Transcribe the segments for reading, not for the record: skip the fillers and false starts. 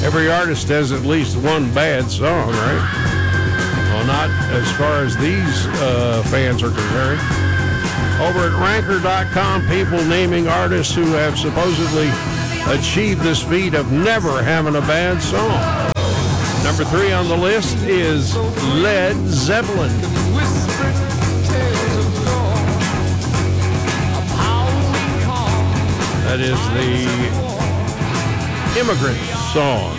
Every artist has at least one bad song, right? Well, not as far as these fans are concerned. Over at Ranker.com, people naming artists who have supposedly achieved this feat of never having a bad song. Number 3 on the list is Led Zeppelin. That is the Immigrant Song.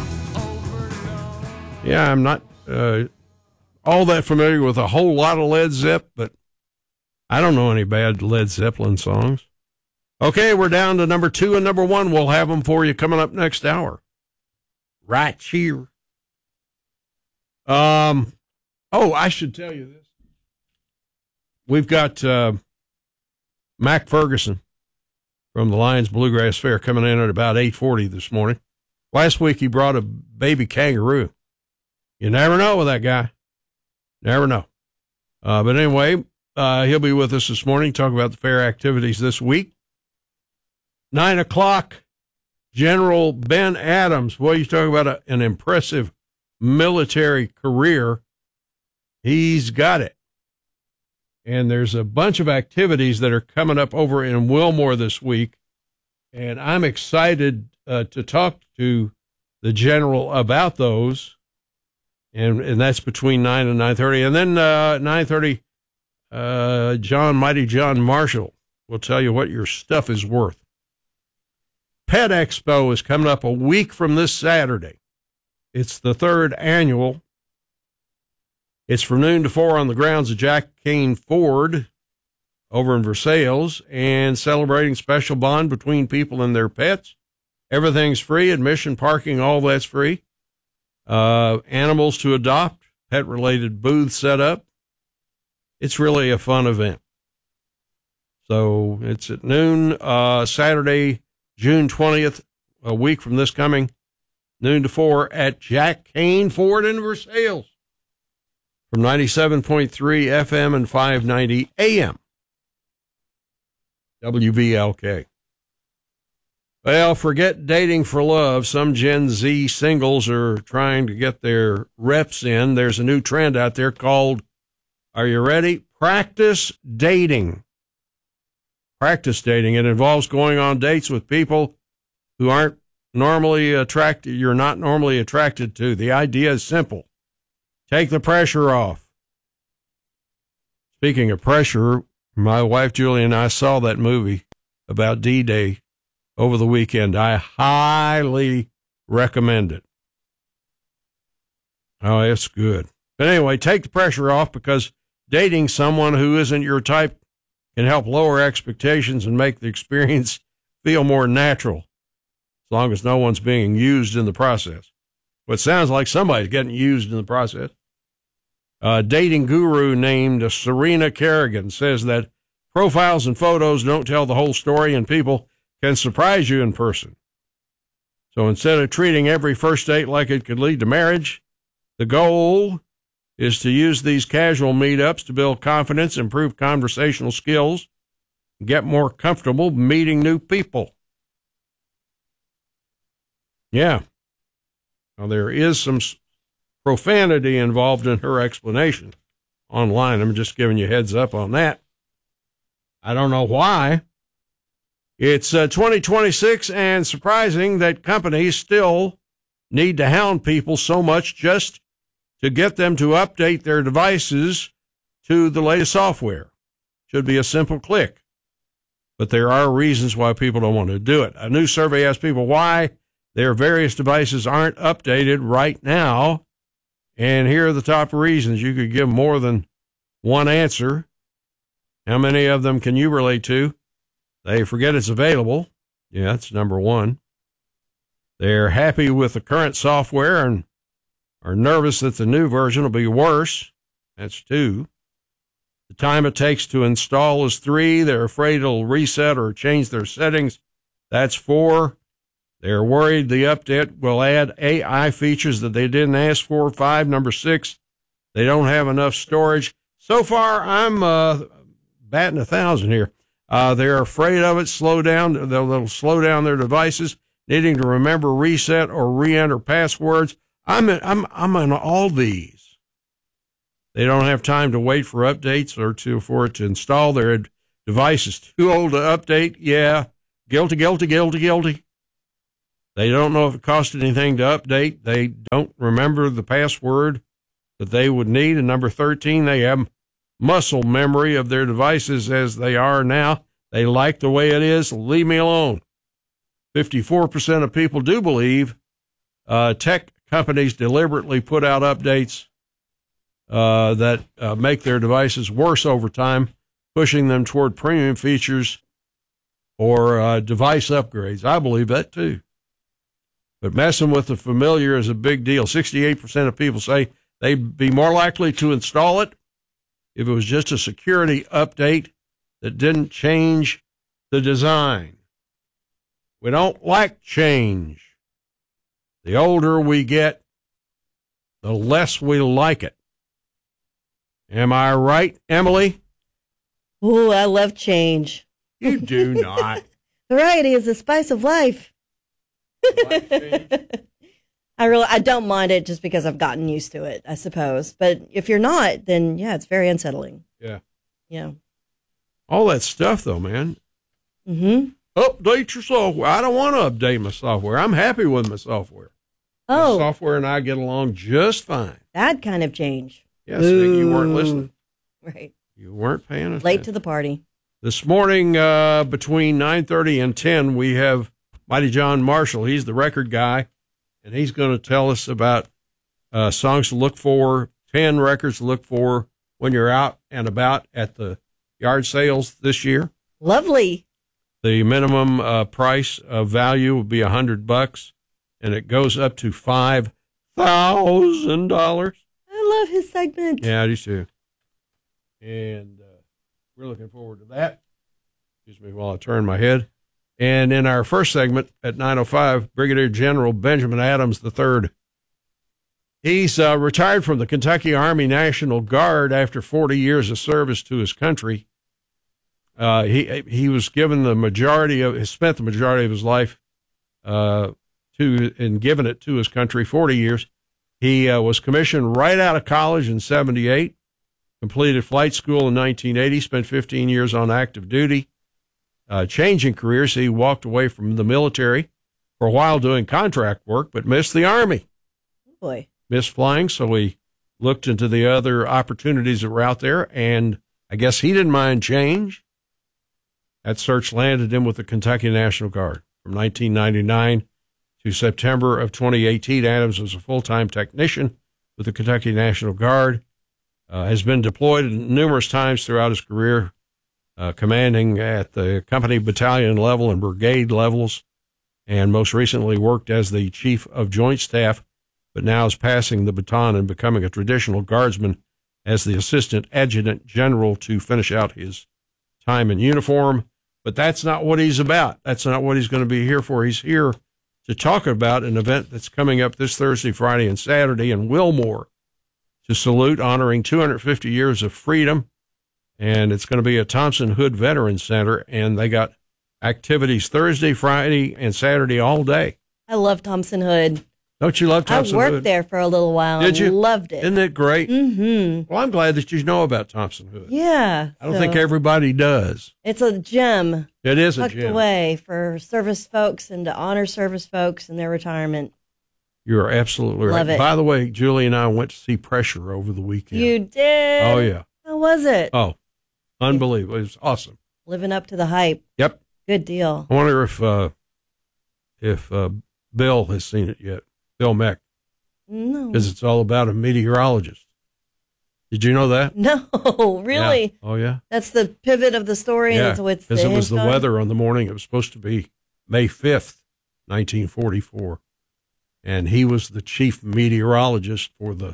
Yeah, I'm not all that familiar with a whole lot of Led Zepp, but I don't know any bad Led Zeppelin songs. Okay, we're down to number 2 and number 1. We'll have them for you coming up next hour. Right here. I should tell you this. We've got Mac Ferguson from the Lions Bluegrass Fair coming in at about 8:40 this morning. Last week he brought a baby kangaroo. You never know with that guy. Never know. But anyway, he'll be with us this morning, talk about the fair activities this week. 9 o'clock, General Ben Adams. Boy, you talk about an impressive military career. He's got it. And there's a bunch of activities that are coming up over in Wilmore this week. And I'm excited to talk to the general about those. And that's between 9 and 9:30. And then 9:30, Mighty John Marshall will tell you what your stuff is worth. Pet Expo is coming up a week from this Saturday. It's the 3rd annual. It's from noon to 4 on the grounds of Jack Kane Ford over in Versailles, and celebrating special bond between people and their pets. Everything's free, admission, parking, all that's free. Animals to adopt, pet-related booths set up. It's really a fun event. So it's at noon, Saturday, June 20th, a week from this coming, noon to 4 at Jack Kane Ford in Versailles from 97.3 FM and 590 AM. WVLK. Well, forget dating for love. Some Gen Z singles are trying to get their reps in. There's a new trend out there called, are you ready? Practice dating. Practice dating. It involves going on dates with people who aren't normally attracted, you're not normally attracted to. The idea is simple. Take the pressure off. Speaking of pressure, my wife Julie and I saw that movie about D-Day over the weekend. I highly recommend it. Oh, it's good. But anyway, take the pressure off, because dating someone who isn't your type can help lower expectations and make the experience feel more natural, as long as no one's being used in the process. Well, it sounds like somebody's getting used in the process. Dating guru named Serena Kerrigan says that profiles and photos don't tell the whole story, and people can surprise you in person. So instead of treating every first date like it could lead to marriage, the goal is to use these casual meetups to build confidence, improve conversational skills, and get more comfortable meeting new people. Yeah. Now, there is some profanity involved in her explanation online. I'm just giving you a heads up on that. I don't know why. It's 2026, and surprising that companies still need to hound people so much just to get them to update their devices to the latest software. Should be a simple click. But there are reasons why people don't want to do it. A new survey asked people why their various devices aren't updated right now. And here are the top reasons. You could give more than one answer. How many of them can you relate to? They forget it's available. Yeah, that's number one. They're happy with the current software and are nervous that the new version will be worse. That's 2. The time it takes to install is 3. They're afraid it'll reset or change their settings. That's 4. They're worried the update will add AI features that they didn't ask for. 5. Number 6, they don't have enough storage. So far, I'm batting 1,000 here. They're afraid of it. They'll slow down their devices. needing to remember, reset, or re-enter passwords. I'm on all these. They don't have time to wait for updates or for it to install. Their device is too old to update. Yeah, guilty. They don't know if it cost anything to update. They don't remember the password that they would need. And number 13, they have muscle memory of their devices as they are now. They like the way it is. Leave me alone. 54% of people do believe tech companies deliberately put out updates that make their devices worse over time, pushing them toward premium features or device upgrades. I believe that too. But messing with the familiar is a big deal. 68% of people say they'd be more likely to install it if it was just a security update that didn't change the design. We don't like change. The older we get, the less we like it. Am I right, Emily? Ooh, I love change. You do not. Variety is the spice of life. I don't mind it just because I've gotten used to it, I suppose. But if you're not, then yeah, it's very unsettling. Yeah. Yeah. All that stuff though, man. Mm-hmm. Update your software. I don't want to update my software. I'm happy with my software. Oh. My software and I get along just fine. That kind of change. Yes, you weren't listening. Right. You weren't paying attention. Late to the party. This morning, between 9:30 and 10, we have Mighty John Marshall. He's the record guy, and he's going to tell us about songs to look for, 10 records to look for when you're out and about at the yard sales this year. Lovely. The minimum price of value will be $100, and it goes up to $5,000. I love his segment. Yeah, I do too. And we're looking forward to that. Excuse me while I turn my head. And in our first segment at 9:05, Brigadier General Benjamin Adams III. He's retired from the Kentucky Army National Guard after 40 years of service to his country. He was given spent the majority of his life and given it to his country, 40 years. He was commissioned right out of college in 78, completed flight school in 1980, spent 15 years on active duty. Changing careers, he walked away from the military for a while doing contract work, but missed the Army. Oh boy. Missed flying, so he looked into the other opportunities that were out there, and I guess he didn't mind change. That search landed him with the Kentucky National Guard. From 1999 to September of 2018, Adams was a full-time technician with the Kentucky National Guard, has been deployed numerous times throughout his career, commanding at the company battalion level and brigade levels, and most recently worked as the Chief of Joint Staff, but now is passing the baton and becoming a traditional guardsman as the Assistant Adjutant General to finish out his time in uniform. But that's not what he's about. That's not what he's going to be here for. He's here to talk about an event that's coming up this Thursday, Friday, and Saturday in Wilmore to salute, honoring 250 years of freedom. And it's going to be at Thompson Hood Veterans Center, and they got activities Thursday, Friday, and Saturday all day. I love Thompson Hood. Don't you love Thompson Hood? I worked there for a little while. Did you? And loved it. Isn't it great? Mm-hmm. Well, I'm glad that you know about Thompson Hood. Yeah. I don't think everybody does. It's a gem. It is a tucked gem. away for service folks and to honor service folks in their retirement. You're absolutely right. Love it. By the way, Julie and I went to see Pressure over the weekend. You did? Oh, yeah. How was it? Oh, unbelievable. It was awesome. Living up to the hype. Yep. Good deal. I wonder if Bill has seen it yet. Bill Meck. No. Because it's all about a meteorologist. Did you know that? No, really? Yeah. Oh, yeah. That's the pivot of the story. Yeah, and it's because it was the hinge on? weather on the morning. It was supposed to be May 5th, 1944. And he was the chief meteorologist for the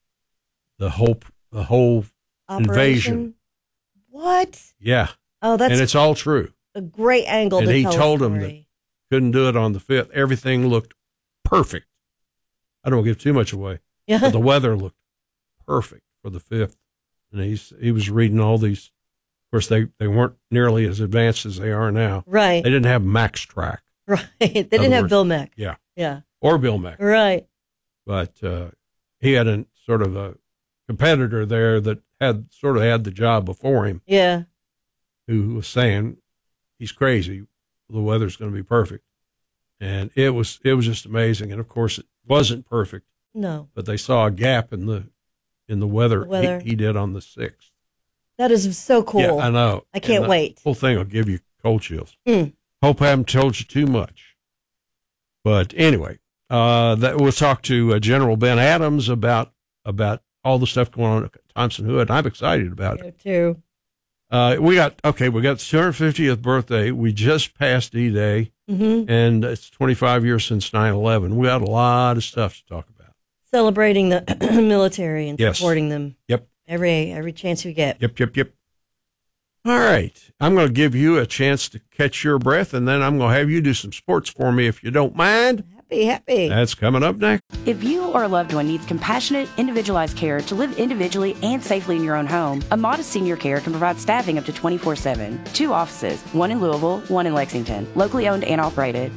whole Operation? invasion. What? Yeah. Oh, that's And it's all true. a great angle And to he tell told a him story. Couldn't do it on the 5th. Everything looked perfect. I don't give too much away. Yeah. But the weather looked perfect for the 5th. And he was reading all these. Of course, they weren't nearly as advanced as they are now. Right. They didn't have Max Track. Right. They didn't have Bill Mack. Yeah. Yeah. Or Bill Mack. Right. But he had a sort of a competitor there that had the job before him. Yeah. Who was saying he's crazy. The weather's going to be perfect. And it was just amazing. And of course it wasn't perfect. No. But they saw a gap in the weather. He did on the 6th. That is so cool. Yeah, I know. I can't wait. The whole thing will give you cold chills. Hope I haven't told you too much. But anyway, we'll talk to General Ben Adams about all the stuff going on at Thompson Hood. I'm excited about it. Me too. We got the 250th birthday. We just passed D-Day, and it's 25 years since 9/11. We got a lot of stuff to talk about. Celebrating the military and supporting them. Yep. Every chance we get. Yep. All right. I'm going to give you a chance to catch your breath, and then I'm going to have you do some sports for me if you don't mind. Happy. That's coming up next. If you or a loved one needs compassionate, individualized care to live individually and safely in your own home, Amada Senior Care can provide staffing up to 24/7. 2 offices, one in Louisville, one in Lexington. Locally owned and operated.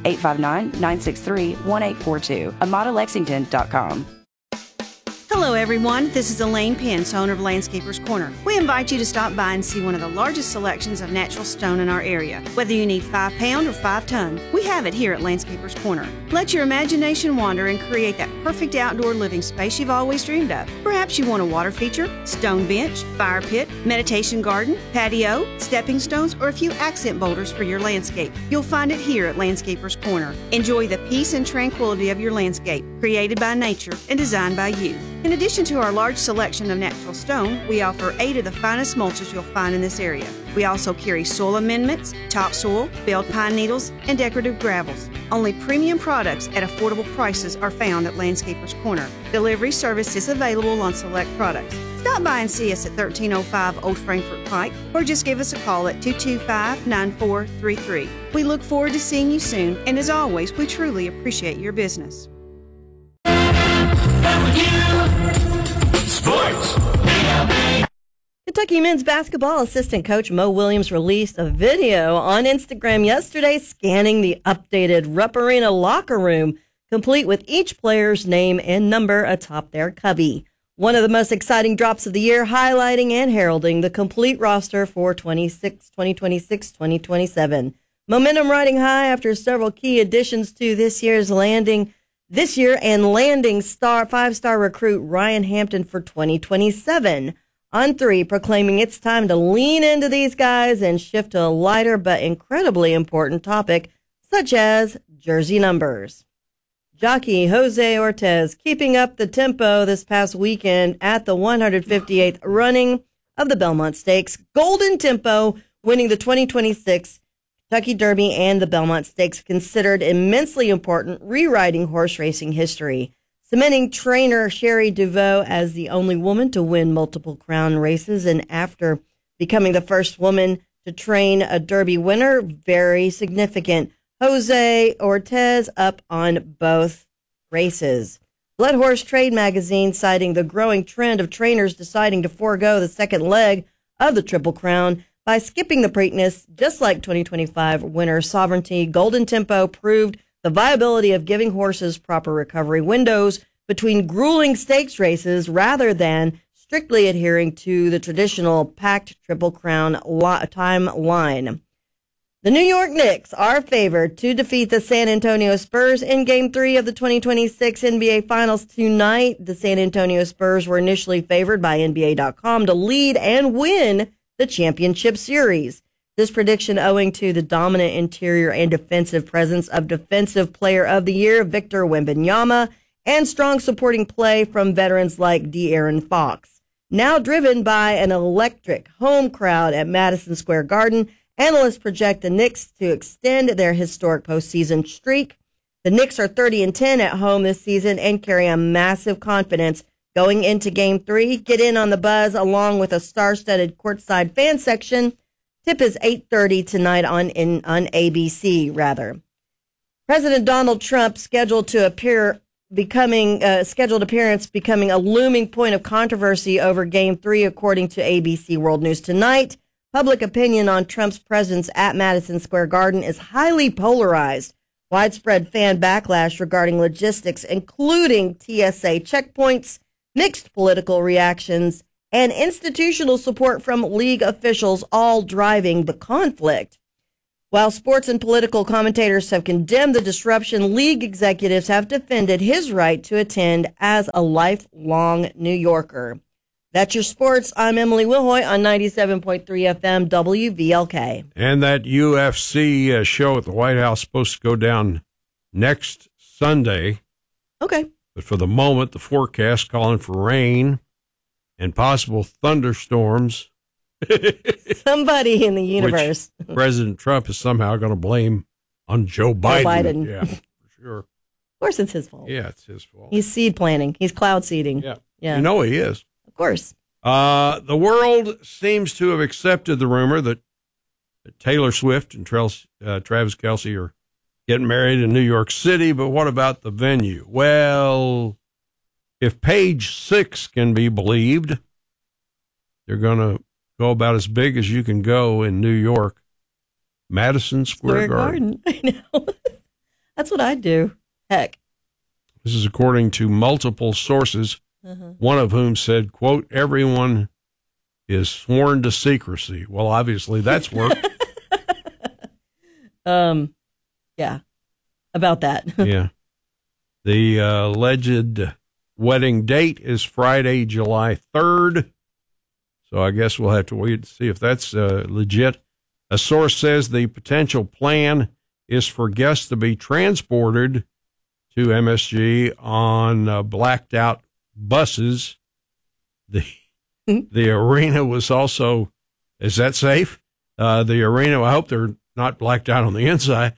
859-963-1842. AmadaLexington.com. Hello everyone, this is Elaine Pence, owner of Landscapers Corner. We invite you to stop by and see one of the largest selections of natural stone in our area. Whether you need 5 pound or 5 ton, we have it here at Landscapers Corner. Let your imagination wander and create that perfect outdoor living space you've always dreamed of. Perhaps you want a water feature, stone bench, fire pit, meditation garden, patio, stepping stones, or a few accent boulders for your landscape. You'll find it here at Landscapers Corner. Enjoy the peace and tranquility of your landscape, created by nature and designed by you. In addition to our large selection of natural stone, we offer 8 of the finest mulches you'll find in this area. We also carry soil amendments, topsoil, felled pine needles, and decorative gravels. Only premium products at affordable prices are found at Landscapers Corner. Delivery service is available on select products. Stop by and see us at 1305 Old Frankfort Pike, or just give us a call at 225-9433. We look forward to seeing you soon, and as always, we truly appreciate your business. Sports. Kentucky men's basketball assistant coach Mo Williams released a video on Instagram yesterday scanning the updated Rupp Arena locker room, complete with each player's name and number atop their cubby. One of the most exciting drops of the year, highlighting and heralding the complete roster for 2026-2027. Momentum riding high after several key additions to this year and landing 5-star recruit Ryan Hampton for 2027. On 3, proclaiming it's time to lean into these guys and shift to a lighter but incredibly important topic, such as jersey numbers. Jockey Jose Ortiz keeping up the tempo this past weekend at the 158th running of the Belmont Stakes. Golden Tempo winning the 2026 Kentucky Derby and the Belmont Stakes, considered immensely important, rewriting horse racing history, cementing trainer Sherry DuVaux as the only woman to win multiple crown races, and after becoming the first woman to train a Derby winner, very significant. Jose Ortiz up on both races. Blood Horse Trade Magazine citing the growing trend of trainers deciding to forego the second leg of the Triple Crown by skipping the Preakness, just like 2025 winner Sovereignty. Golden Tempo proved the viability of giving horses proper recovery windows between grueling stakes races rather than strictly adhering to the traditional packed Triple Crown timeline. The New York Knicks are favored to defeat the San Antonio Spurs in Game 3 of the 2026 NBA Finals tonight. The San Antonio Spurs were initially favored by NBA.com to lead and win the championship series. This prediction owing to the dominant interior and defensive presence of Defensive Player of the Year Victor Wembanyama and strong supporting play from veterans like De'Aaron Fox. Now driven by an electric home crowd at Madison Square Garden, analysts project the Knicks to extend their historic postseason streak. The Knicks are 30-10 at home this season and carry a massive confidence going into Game 3. Get in on the buzz along with a star-studded courtside fan section. Tip is 8:30 tonight on ABC. President Donald Trump scheduled appearance becoming a looming point of controversy over Game 3, according to ABC World News Tonight. Public opinion on Trump's presence at Madison Square Garden is highly polarized. Widespread fan backlash regarding logistics, including TSA checkpoints, mixed political reactions, and institutional support from league officials, all driving the conflict. While sports and political commentators have condemned the disruption, league executives have defended his right to attend as a lifelong New Yorker. That's your sports. I'm Emily Wilhoy on 97.3 FM WVLK. And that UFC show at the White House is supposed to go down next Sunday. Okay. But for the moment, the forecast calling for rain and possible thunderstorms. Somebody in the universe. Which President Trump is somehow going to blame on Joe Biden. Yeah, for sure. Of course it's his fault. Yeah, it's his fault. He's seed planting. He's cloud seeding. Yeah. Yeah. You know he is. Of course. The world seems to have accepted the rumor that Taylor Swift and Travis Kelce are getting married in New York City, but what about the venue? Well, if Page Six can be believed, they're going to go about as big as you can go in New York, Madison Square Garden. I know. That's what I'd do. Heck. This is according to multiple sources, one of whom said, quote, everyone is sworn to secrecy. Well, obviously that's work. Yeah, about that. Yeah. The alleged wedding date is Friday, July 3rd. So I guess we'll have to wait to see if that's legit. A source says the potential plan is for guests to be transported to MSG on blacked out buses. The arena was also, is that safe? The arena, I hope they're not blacked out on the inside.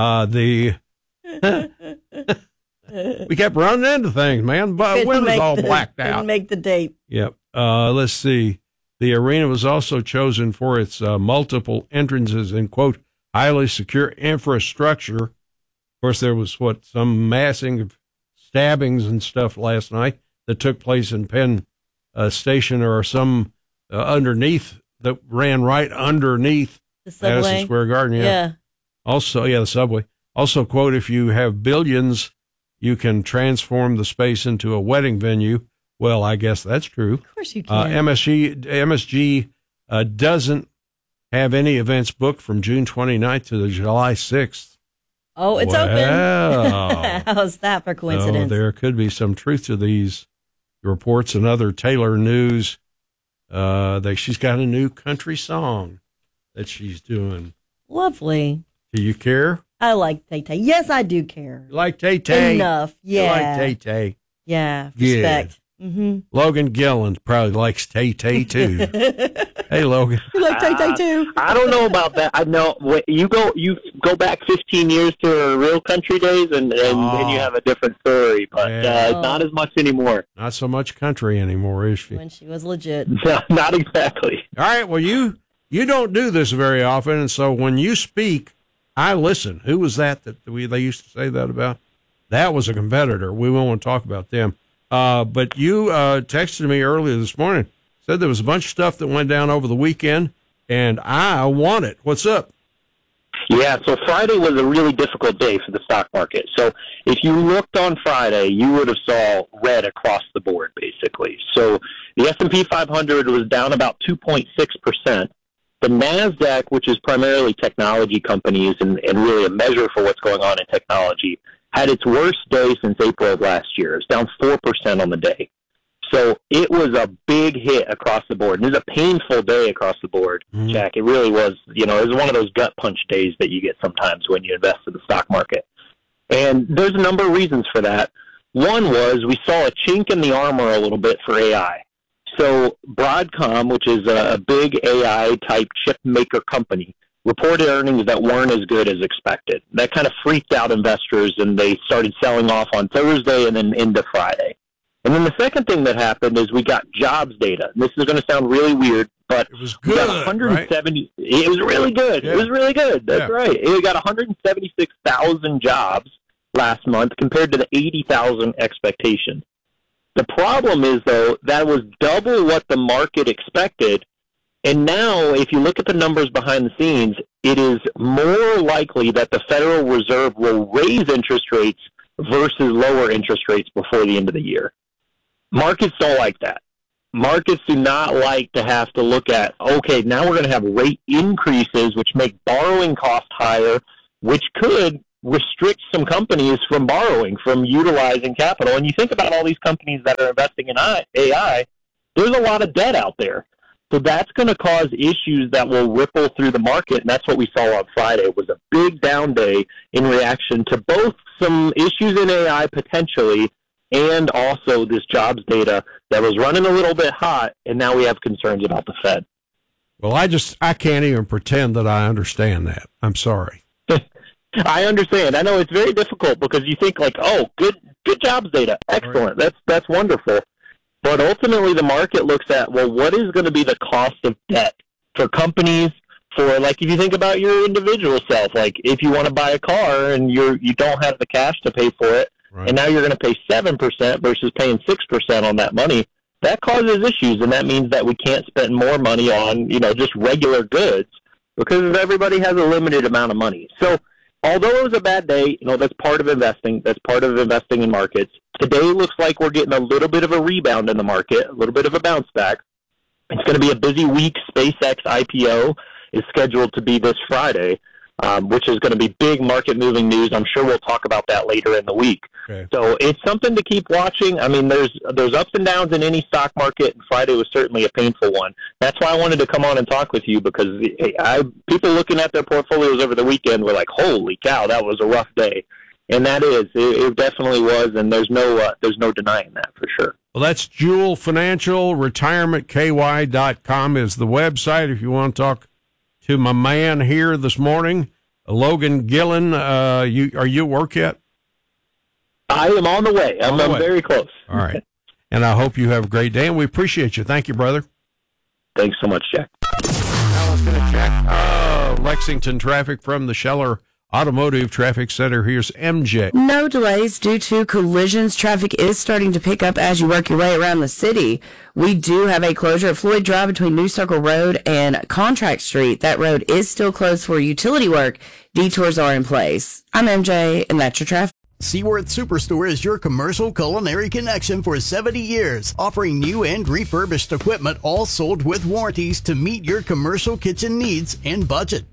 We kept running into things, man. But when was all blacked out? Didn't make the date. Yep. Let's see. The arena was also chosen for its multiple entrances and, quote, highly secure infrastructure. Of course, there was, some massing of stabbings and stuff last night that took place in Penn Station or some underneath, that ran right underneath The subway. Madison Square Garden. Yeah. Also, the subway. Also, quote, if you have billions, you can transform the space into a wedding venue. Well, I guess that's true. Of course you can. MSG doesn't have any events booked from June 29th to the July 6th. Oh, it's open. How's that for coincidence? So there could be some truth to these reports. Another Taylor news, that she's got a new country song that she's doing. Lovely. Do you care? I like Tay-Tay. Yes, I do care. You like Tay-Tay? Enough. Yeah. You like Tay-Tay? Yeah. Respect. Mm-hmm. Logan Gillen probably likes Tay-Tay too. Hey, Logan. You like Tay-Tay too? I don't know about that. I know you go back 15 years to her real country days, and you have a different story. But not as much anymore. Not so much country anymore, is she? When she was legit. No, not exactly. All right. Well, you don't do this very often, and so when you speak, I listen. Who was that they used to say that about? That was a competitor. We won't want to talk about them. But you texted me earlier this morning, said there was a bunch of stuff that went down over the weekend, and I want it. What's up? Yeah, so Friday was a really difficult day for the stock market. So if you looked on Friday, you would have saw red across the board, basically. So the S&P 500 was down about 2.6%. The NASDAQ, which is primarily technology companies and really a measure for what's going on in technology, had its worst day since April of last year. It's down 4% on the day. So it was a big hit across the board. And it was a painful day across the board, Jack. It really was. It was one of those gut punch days that you get sometimes when you invest in the stock market. And there's a number of reasons for that. One was we saw a chink in the armor a little bit for AI. So Broadcom, which is a big AI-type chip maker company, reported earnings that weren't as good as expected. That kind of freaked out investors, and they started selling off on Thursday and then into Friday. And then the second thing that happened is we got jobs data. And this is going to sound really weird, but it was good, 170. Right? It was really good. Yeah. It was really good. That's right. It got 176,000 jobs last month compared to the 80,000 expectation. The problem is, though, that was double what the market expected, And now, if you look at the numbers behind the scenes, it is more likely that the Federal Reserve will raise interest rates versus lower interest rates before the end of the year. Markets don't like that. Markets do not like to have to look at, okay, now we're going to have rate increases, which make borrowing costs higher, which could restrict some companies from borrowing, from utilizing capital. And you think about all these companies that are investing in AI, there's a lot of debt out there. So that's going to cause issues that will ripple through the market, and that's what we saw on Friday. It was a big down day in reaction to both some issues in AI potentially and also this jobs data that was running a little bit hot, and now we have concerns about the Fed. Well, I can't even pretend that I understand that. I'm sorry. I understand. I know it's very difficult because you think like, oh, good jobs data. Excellent. Right. That's wonderful. But ultimately, the market looks at, well, what is going to be the cost of debt for companies, for, like, if you think about your individual self, like, if you want to buy a car and you don't have the cash to pay for it, right, and now you're going to pay 7% versus paying 6% on that money, that causes issues, and that means that we can't spend more money on, just regular goods because everybody has a limited amount of money. So although it was a bad day, that's part of investing. That's part of investing in markets. Today looks like we're getting a little bit of a rebound in the market, a little bit of a bounce back. It's going to be a busy week. SpaceX IPO is scheduled to be this Friday, which is going to be big market-moving news. I'm sure we'll talk about that later in the week. Okay. So it's something to keep watching. I mean, there's ups and downs in any stock market, and Friday was certainly a painful one. That's why I wanted to come on and talk with you, because people looking at their portfolios over the weekend were like, holy cow, that was a rough day. And that is, it definitely was, and there's no denying that for sure. Well, that's Jewel Financial. RetirementKY.com is the website if you want to talk to my man here this morning, Logan Gillen. Are you at work yet? I am on the way. I'm very close. All right. And I hope you have a great day, and we appreciate you. Thank you, brother. Thanks so much, Jack. Now let's going to check Lexington traffic from the Scheller Automotive Traffic Center. Here's MJ. No delays due to collisions. Traffic is starting to pick up as you work your way around the city. We do have a closure at Floyd Drive between New Circle Road and Contract Street. That road is still closed for utility work. Detours are in place. I'm MJ, and that's your traffic. Seaworth Superstore is your commercial culinary connection for 70 years, offering new and refurbished equipment, all sold with warranties to meet your commercial kitchen needs and budget.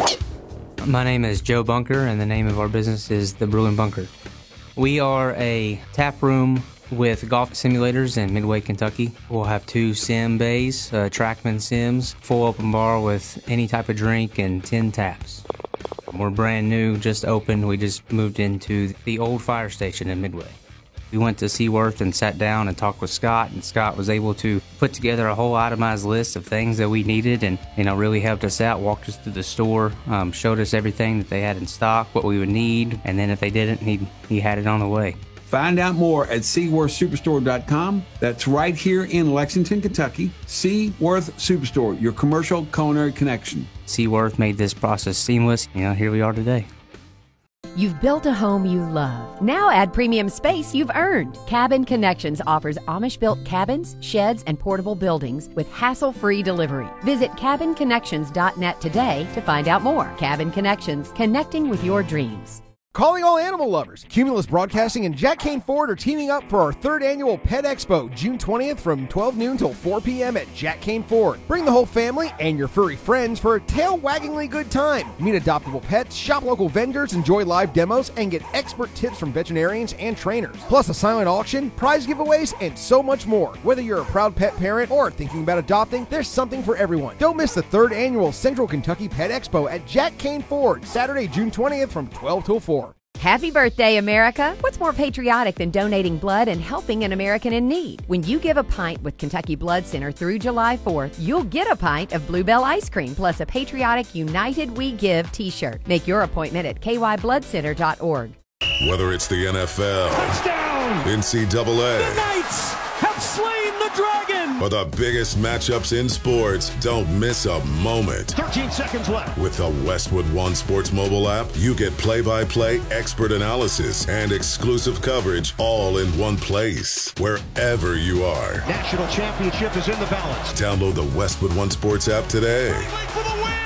My name is Joe Bunker, and the name of our business is The Brewing Bunker. We are a tap room with golf simulators in Midway, Kentucky. We'll have 2 sim bays, Trackman sims, full open bar with any type of drink, and 10 taps. We're brand new, just opened. We just moved into the old fire station in Midway. We went to Seaworth and sat down and talked with Scott, and Scott was able to put together a whole itemized list of things that we needed, and really helped us out, walked us through the store, showed us everything that they had in stock, what we would need, and then if they didn't, he had it on the way. Find out more at SeaworthSuperstore.com. That's right here in Lexington, Kentucky. Seaworth Superstore, your commercial culinary connection. Seaworth made this process seamless. Here we are today. You've built a home you love. Now add premium space you've earned. Cabin Connections offers Amish-built cabins, sheds, and portable buildings with hassle-free delivery. Visit CabinConnections.net today to find out more. Cabin Connections, connecting with your dreams. Calling all animal lovers. Cumulus Broadcasting and Jack Kane Ford are teaming up for our 3rd annual Pet Expo, June 20th from 12 noon till 4 p.m. at Jack Kane Ford. Bring the whole family and your furry friends for a tail-waggingly good time. Meet adoptable pets, shop local vendors, enjoy live demos, and get expert tips from veterinarians and trainers. Plus a silent auction, prize giveaways, and so much more. Whether you're a proud pet parent or thinking about adopting, there's something for everyone. Don't miss the 3rd annual Central Kentucky Pet Expo at Jack Kane Ford, Saturday, June 20th from 12 till 4. Happy birthday, America! What's more patriotic than donating blood and helping an American in need? When you give a pint with Kentucky Blood Center through July 4th, you'll get a pint of Bluebell ice cream plus a patriotic United We Give t-shirt. Make your appointment at kybloodcenter.org. Whether it's the NFL, touchdown, NCAA, the Knights have slain the dragon, For the biggest matchups in sports, don't miss a moment. 13 seconds left. With the Westwood One Sports mobile app, you get play-by-play expert analysis and exclusive coverage all in one place, wherever you are. National championship is in the balance. Download the Westwood One Sports app today. For the win!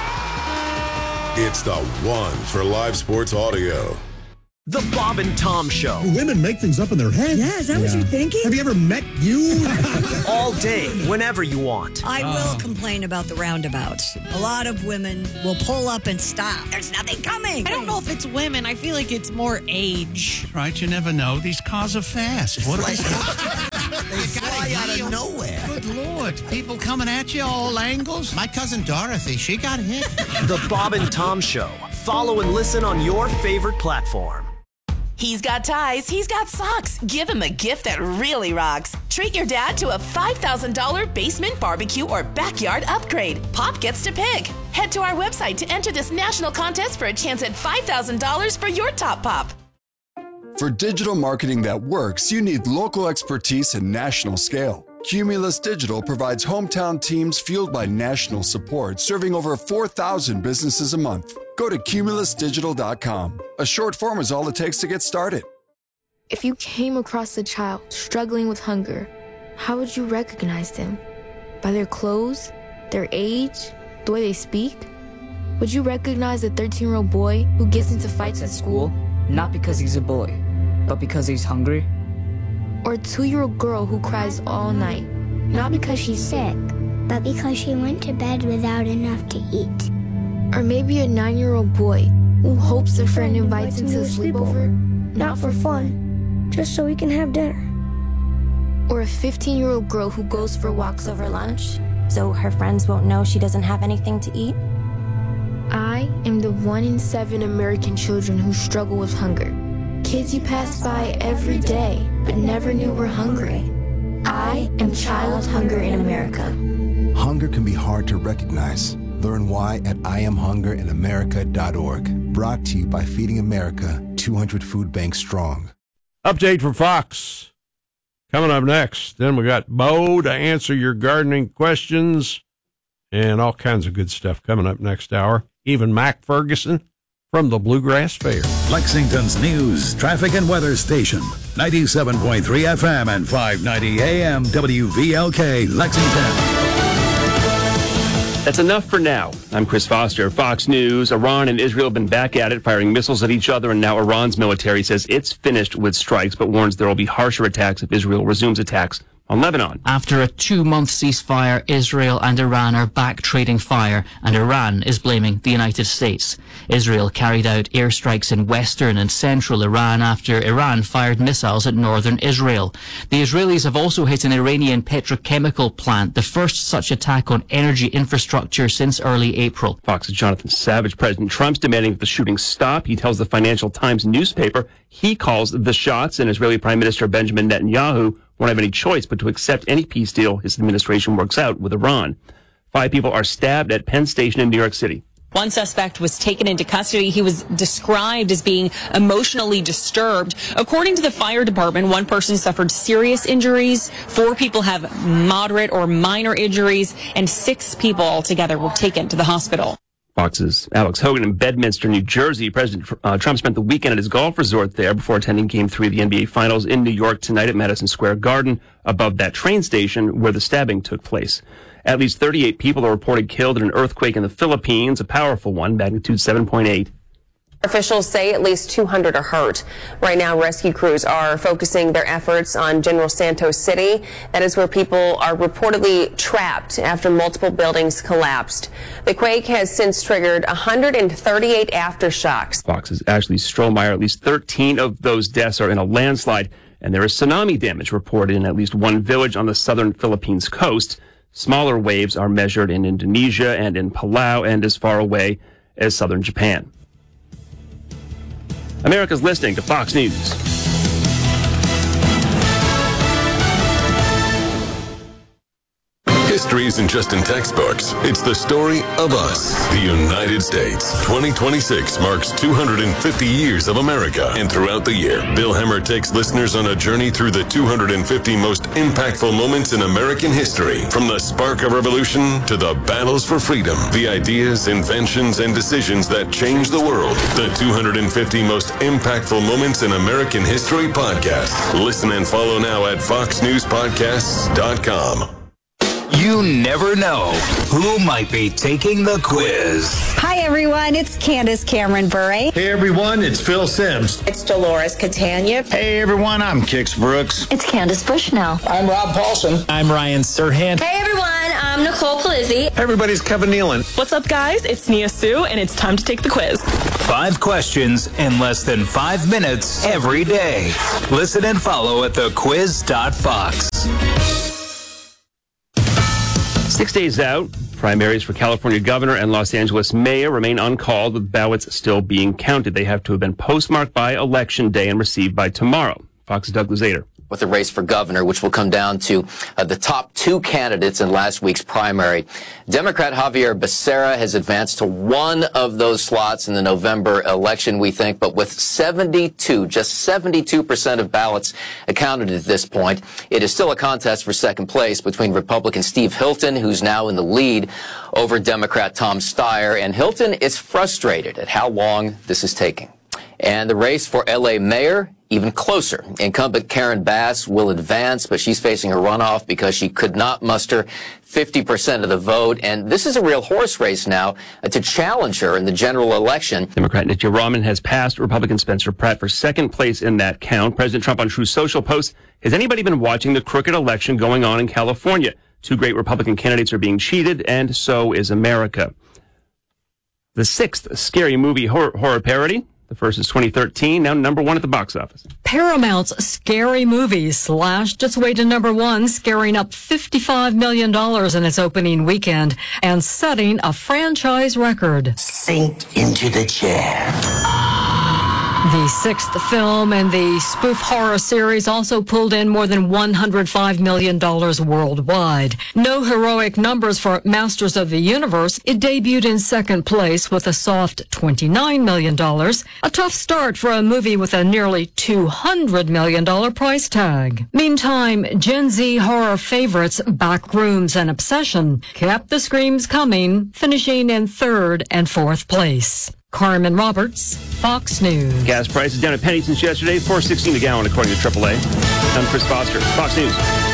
It's the one for live sports audio. The Bob and Tom Show. Women make things up in their head. Yeah, is that what you're thinking? Have you ever met you? All day, whenever you want. I will complain about the roundabouts. A lot of women will pull up and stop. There's nothing coming. I don't know if it's women. I feel like it's more age. Right, you never know. These cars are fast. What They fly out of nowhere. Good Lord. People coming at you all angles. My cousin Dorothy, she got hit. The Bob and Tom Show. Follow and listen on your favorite platform. He's got ties, he's got socks. Give him a gift that really rocks. Treat your dad to a $5,000 basement barbecue or backyard upgrade. Pop gets to pick. Head to our website to enter this national contest for a chance at $5,000 for your top pop. For digital marketing that works, you need local expertise and national scale. Cumulus Digital provides hometown teams fueled by national support, serving over 4,000 businesses a month. Go to cumulusdigital.com. A short form is all it takes to get started. If you came across a child struggling with hunger, how would you recognize them? By their clothes, their age, the way they speak? Would you recognize a 13-year-old boy who gets into fights at school, not because he's a boy, but because he's hungry? Or a 2-year-old girl who cries all night, not because she's sick, but because she went to bed without enough to eat? Or maybe a 9-year-old boy who hopes a friend invites him to a sleepover, not for fun, just so he can have dinner. Or a 15-year-old girl who goes for walks over lunch, so her friends won't know she doesn't have anything to eat. I am the 1 in 7 American children who struggle with hunger. Kids you pass by every day, but never knew were hungry. I am Child Hunger in America. Hunger can be hard to recognize. Learn why at IamHungerinAmerica.org. Brought to you by Feeding America, 200 food banks strong. Update from Fox. Coming up next, then we got Bo to answer your gardening questions and all kinds of good stuff coming up next hour. Even Mac Ferguson from the Bluegrass Fair. Lexington's news, traffic, and weather station. 97.3 FM and 590 AM WVLK, Lexington. That's enough for now. I'm Chris Foster, Fox News. Iran and Israel have been back at it, firing missiles at each other, and now Iran's military says it's finished with strikes, but warns there will be harsher attacks if Israel resumes attacks on Lebanon. After a 2-month ceasefire, Israel and Iran are back trading fire, and Iran is blaming the United States. Israel carried out airstrikes in western and central Iran after Iran fired missiles at northern Israel. The Israelis have also hit an Iranian petrochemical plant, the first such attack on energy infrastructure since early April. Fox's Jonathan Savage. President Trump's demanding that the shooting stop. He tells the Financial Times newspaper he calls the shots, and Israeli Prime Minister Benjamin Netanyahu won't have any choice but to accept any peace deal his administration works out with Iran. 5 people are stabbed at Penn Station in New York City. One suspect was taken into custody. He was described as being emotionally disturbed. According to the fire department, 1 person suffered serious injuries, 4 people have moderate or minor injuries, and 6 people altogether were taken to the hospital. Fox's Alex Hogan in Bedminster, New Jersey. President Trump spent the weekend at his golf resort there before attending Game 3 of the NBA Finals in New York tonight at Madison Square Garden, above that train station where the stabbing took place. At least 38 people are reported killed in an earthquake in the Philippines, a powerful one, magnitude 7.8. Officials say at least 200 are hurt. Right now, rescue crews are focusing their efforts on General Santos City. That is where people are reportedly trapped after multiple buildings collapsed. The quake has since triggered 138 aftershocks. Fox's Ashley Strohmeyer. At least 13 of those deaths are in a landslide, and there is tsunami damage reported in at least 1 village on the southern Philippines coast. Smaller waves are measured in Indonesia and in Palau and as far away as southern Japan. America's listening to Fox News. History isn't just in textbooks. It's the story of us, the United States. 2026 marks 250 years of America. And throughout the year, Bill Hemmer takes listeners on a journey through the 250 most impactful moments in American history. From the spark of revolution to the battles for freedom, the ideas, inventions, and decisions that changed the world. The 250 most impactful moments in American history podcast. Listen and follow now at foxnewspodcasts.com. You never know who might be taking the quiz. Hi, everyone. It's Candace Cameron Bure. Hey, everyone. It's Phil Simms. It's Dolores Catania. Hey, everyone. I'm Kix Brooks. It's Candace Bushnell. I'm Rob Paulson. I'm Ryan Serhant. Hey, everyone. I'm Nicole Palizzi. Hey, everybody's Kevin Nealon. What's up, guys? It's Nia Sue, and it's time to take the quiz. 5 questions in less than 5 minutes every day. Listen and follow at thequiz.fox. 6 days out, primaries for California governor and Los Angeles mayor remain uncalled, with ballots still being counted. They have to have been postmarked by Election Day and received by tomorrow. Fox's Doug Luzader. With the race for governor, which will come down to the top 2 candidates in last week's primary. Democrat Javier Becerra has advanced to one of those slots in the November election, we think, but with just 72% of ballots accounted at this point. It is still a contest for second place between Republican Steve Hilton, who's now in the lead, over Democrat Tom Steyer. And Hilton is frustrated at how long this is taking. And the race for L.A. mayor, even closer. Incumbent Karen Bass will advance, but she's facing a runoff because she could not muster 50% of the vote. And this is a real horse race now to challenge her in the general election. Democrat Nitya Raman has passed Republican Spencer Pratt for second place in that count. President Trump on Truth Social posts, has anybody been watching the crooked election going on in California? 2 great Republican candidates are being cheated, and so is America. The 6th scary movie horror parody. The first is 2013, now number 1 at the box office. Paramount's Scary Movie slashed its way to number 1, scaring up $55 million in its opening weekend and setting a franchise record. Sink into the chair. The 6th film in the spoof horror series also pulled in more than $105 million worldwide. No heroic numbers for Masters of the Universe. It debuted in second place with a soft $29 million. A tough start for a movie with a nearly $200 million price tag. Meantime, Gen Z horror favorites Backrooms and Obsession kept the screams coming, finishing in 3rd and 4th place. Carmen Roberts, Fox News. Gas prices down a penny since yesterday, $4.16 a gallon, according to AAA. I'm Chris Foster, Fox News.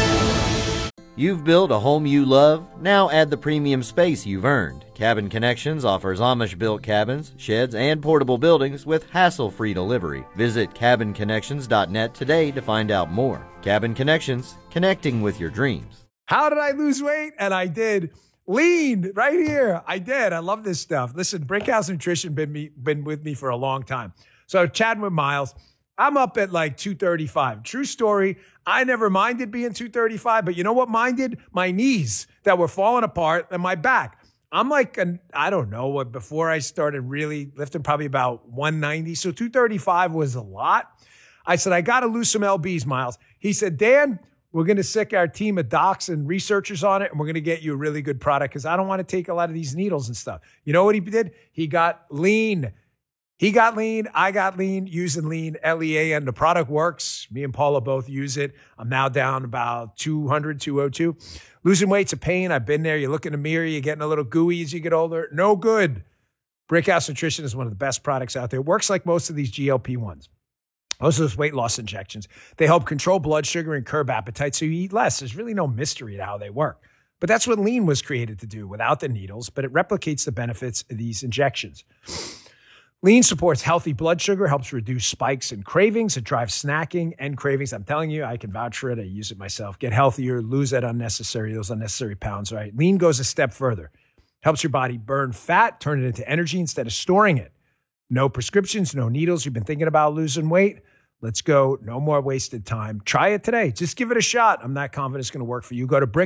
You've built a home you love. Now add the premium space you've earned. Cabin Connections offers Amish-built cabins, sheds, and portable buildings with hassle-free delivery. Visit cabinconnections.net today to find out more. Cabin Connections, connecting with your dreams. How did I lose weight? And I did. Lean right here. I did. I love this stuff. Listen, Brickhouse Nutrition been with me for a long time. So chatting with Miles, I'm up at like 235. True story. I never minded being 235, but you know what minded? My knees that were falling apart and my back. I'm like, I don't know what, before I started really lifting, probably about 190. So 235 was a lot. I said, I got to lose some LBs, Miles. He said, Dan, we're going to sick our team of docs and researchers on it, and we're going to get you a really good product because I don't want to take a lot of these needles and stuff. You know what he did? He got lean. He got lean. I got lean using lean, LEAN. The product works. Me and Paula both use it. I'm now down about 200, 202. Losing weight's a pain. I've been there. You look in the mirror. You're getting a little gooey as you get older. No good. Brickhouse Nutrition is one of the best products out there. It works like most of these GLP-1s. Most of those weight loss injections, they help control blood sugar and curb appetite so you eat less. There's really no mystery to how they work. But that's what lean was created to do without the needles, but it replicates the benefits of these injections. Lean supports healthy blood sugar, helps reduce spikes and cravings. It drives snacking and cravings. I'm telling you, I can vouch for it. I use it myself. Get healthier, lose those unnecessary pounds, right? Lean goes a step further. Helps your body burn fat, turn it into energy instead of storing it. No prescriptions, no needles. You've been thinking about losing weight? Let's go. No more wasted time. Try it today. Just give it a shot. I'm not confident it's going to work for you. Go to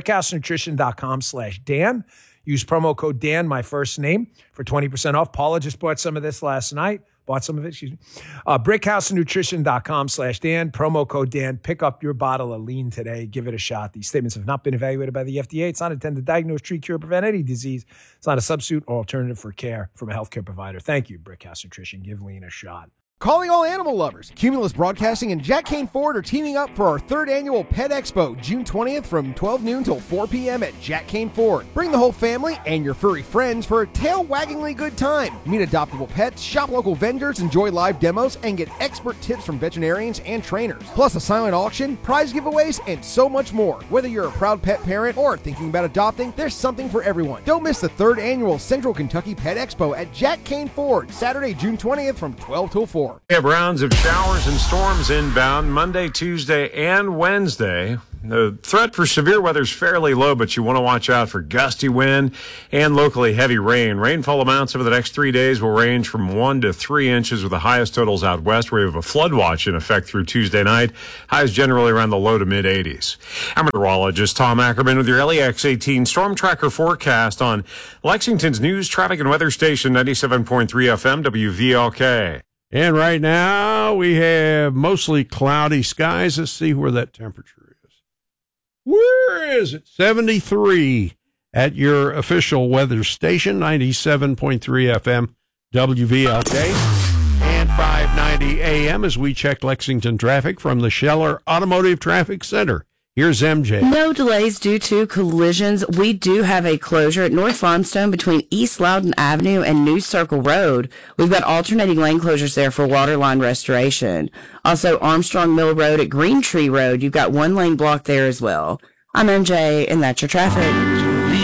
brickhousenutrition.com/Dan. Use promo code Dan, my first name, for 20% off. Paula just bought some of this last night. Bought some of it, excuse me. BrickhouseNutrition.com/Dan, promo code Dan. Pick up your bottle of lean today. Give it a shot. These statements have not been evaluated by the FDA. It's not intended to diagnose, treat, cure, prevent any disease. It's not a substitute or alternative for care from a healthcare provider. Thank you, Brickhouse Nutrition. Give lean a shot. Calling all animal lovers. Cumulus Broadcasting and Jack Kane Ford are teaming up for our 3rd annual Pet Expo, June 20th from 12 noon till 4 p.m. at Jack Kane Ford. Bring the whole family and your furry friends for a tail-waggingly good time. Meet adoptable pets, shop local vendors, enjoy live demos, and get expert tips from veterinarians and trainers. Plus a silent auction, prize giveaways, and so much more. Whether you're a proud pet parent or thinking about adopting, there's something for everyone. Don't miss the 3rd annual Central Kentucky Pet Expo at Jack Kane Ford, Saturday, June 20th from 12 till 4. We have rounds of showers and storms inbound Monday, Tuesday, and Wednesday. The threat for severe weather is fairly low, but you want to watch out for gusty wind and locally heavy rain. Rainfall amounts over the next 3 days will range from 1 to 3 inches, with the highest totals out west, where we have a flood watch in effect through Tuesday night. Highs generally around the low to mid 80s. I'm meteorologist Tom Ackerman with your LEX 18 Storm Tracker forecast on Lexington's news, traffic, and weather station 97.3 FM WVLK. And right now we have mostly cloudy skies. Let's see where that temperature is. Where is it? 73 at your official weather station, 97.3 FM WVLK and 590 AM as we check Lexington traffic from the Scheller Automotive Traffic Center. Here's MJ. No delays due to collisions. We do have a closure at North Limestone between East Loudon Avenue and New Circle Road. We've got alternating lane closures there for waterline restoration. Also, Armstrong Mill Road at Green Tree Road. You've got 1 lane block there as well. I'm MJ, and that's your traffic.